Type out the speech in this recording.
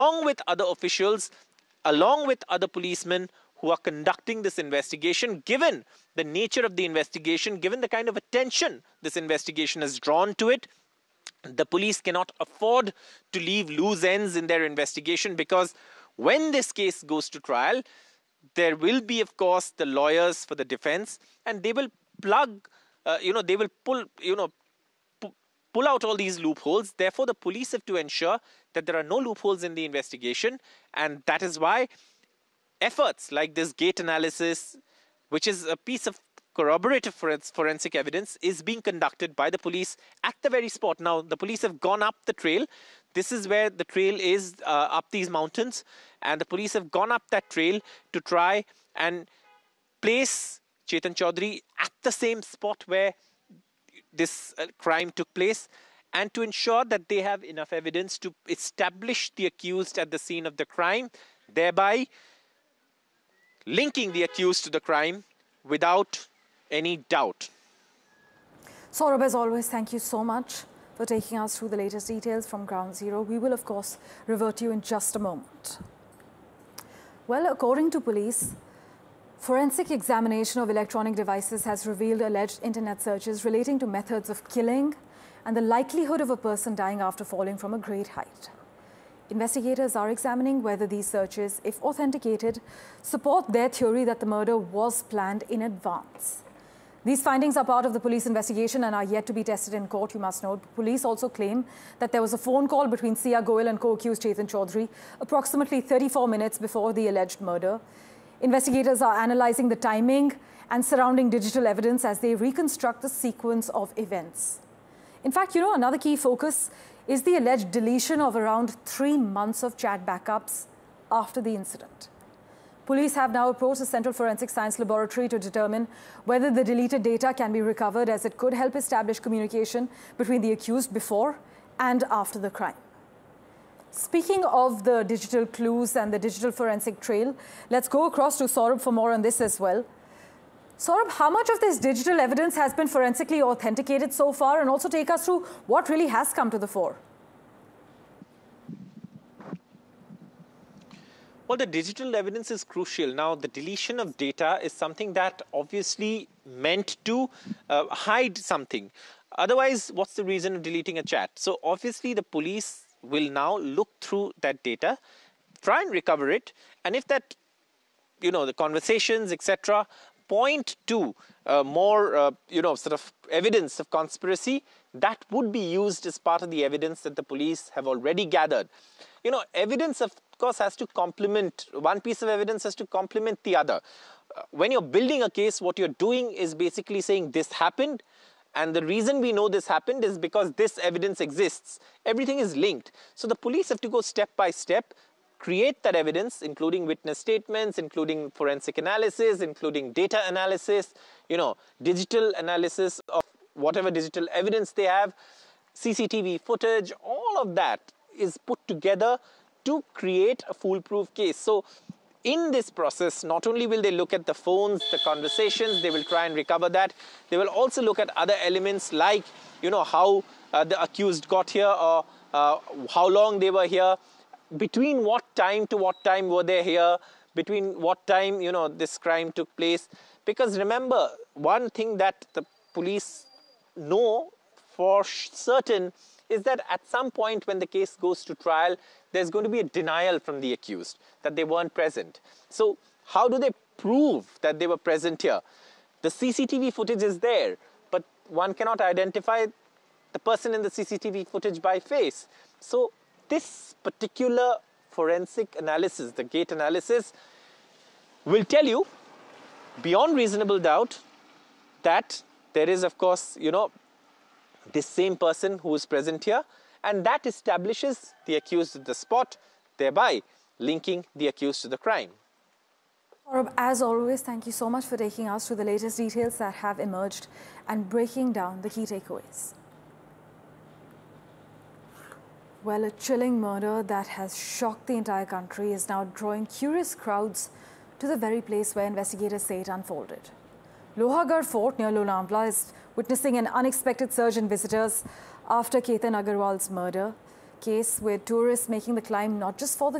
along with other officials, along with other policemen who are conducting this investigation, given the nature of the investigation, given the kind of attention this investigation has drawn to it. The police cannot afford to leave loose ends in their investigation, because when this case goes to trial, there will be, of course, the lawyers for the defense, and they will they will pull out all these loopholes. Therefore, the police have to ensure that there are no loopholes in the investigation, and that is why efforts like this gait analysis, which is a piece of corroborative forensic evidence, is being conducted by the police at the very spot. Now, the police have gone up the trail. This is where the trail is, up these mountains, and the police have gone up that trail to try and place Chetan Chaudhary at the same spot where this crime took place, and to ensure that they have enough evidence to establish the accused at the scene of the crime, thereby linking the accused to the crime without any doubt. Saurabh, as always, thank you so much for taking us through the latest details from Ground Zero. We will, of course, revert to you in just a moment. Well, according to police, forensic examination of electronic devices has revealed alleged internet searches relating to methods of killing and the likelihood of a person dying after falling from a great height. Investigators are examining whether these searches, if authenticated, support their theory that the murder was planned in advance. These findings are part of the police investigation and are yet to be tested in court, you must note. Police also claim that there was a phone call between Sia Goel and co-accused Chetan Chaudhary approximately 34 minutes before the alleged murder. Investigators are analyzing the timing and surrounding digital evidence as they reconstruct the sequence of events. In fact, another key focus is the alleged deletion of around 3 months of chat backups after the incident. Police have now approached the Central Forensic Science Laboratory to determine whether the deleted data can be recovered, as it could help establish communication between the accused before and after the crime. Speaking of the digital clues and the digital forensic trail, let's go across to Saurabh for more on this as well. Saurabh, how much of this digital evidence has been forensically authenticated so far, and also take us through what really has come to the fore? Well, the digital evidence is crucial. Now, the deletion of data is something that obviously meant to hide something. Otherwise, what's the reason of deleting a chat? So obviously, the police will now look through that data, try and recover it, and if that, the conversations, etc., point to more, sort of evidence of conspiracy, that would be used as part of the evidence that the police have already gathered. Evidence, of course, has to complement, one piece of evidence has to complement the other. When you're building a case, what you're doing is basically saying this happened, and the reason we know this happened is because this evidence exists. Everything is linked. So the police have to go step by step, create that evidence, including witness statements, including forensic analysis, including data analysis, digital analysis of whatever digital evidence they have, CCTV footage, all of that is put together to create a foolproof case. So in this process, not only will they look at the phones, the conversations, they will try and recover that. They will also look at other elements like, how the accused got here, or how long they were here, between what time to what time were they here, between what time, this crime took place. Because remember, one thing that the police know for certain is that at some point when the case goes to trial, there's going to be a denial from the accused that they weren't present. So how do they prove that they were present here? The CCTV footage is there, but one cannot identify the person in the CCTV footage by face. So this particular forensic analysis, the gait analysis, will tell you beyond reasonable doubt that there is, of course, this same person who is present here, and that establishes the accused at the spot, thereby linking the accused to the crime. Saurabh, as always, thank you so much for taking us through the latest details that have emerged and breaking down the key takeaways. Well, a chilling murder that has shocked the entire country is now drawing curious crowds to the very place where investigators say it unfolded. Lohagarh Fort near Lonavala is witnessing an unexpected surge in visitors after Ketan Agarwal's murder. case with tourists making the climb not just for the